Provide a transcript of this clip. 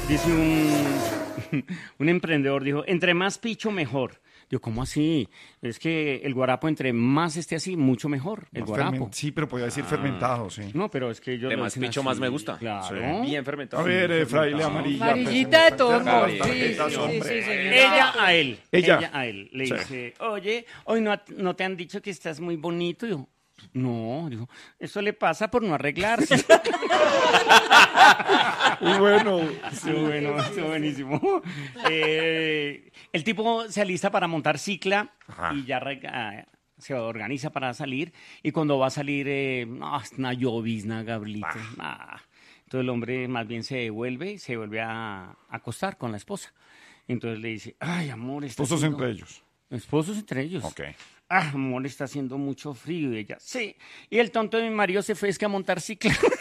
Dice un emprendedor, dijo, entre más picho, mejor. Yo, ¿cómo así? Es que el guarapo, entre más esté así, mucho mejor, el guarapo. Sí, pero podía decir fermentado, sí. No, pero es que yo De lo más dicen picho, así, más me gusta. Claro. Bien fermentado. A ver, fraile amarilla. Amarillita de todos modos. Sí, Tarjetas, sí, sí, hombre. señora. Ella a él. Ella. Ella a él. Le Sí. dice, oye, hoy no te han dicho que estás muy bonito. Y yo, no, dijo, eso le pasa por no arreglarse. Y bueno, Estuvo buenísimo. El tipo se alista para montar cicla y ya se organiza para salir. Y cuando va a salir, no, es una llovizna, Gablito. Entonces el hombre más bien se vuelve a acostar con la esposa. Entonces le dice, ay, amor, esposos entre ellos. Esposos entre ellos. Ok. Ah, amor, está haciendo mucho frío. Y ella, sí. Y el tonto de mi marido se fue es que a montar cicla.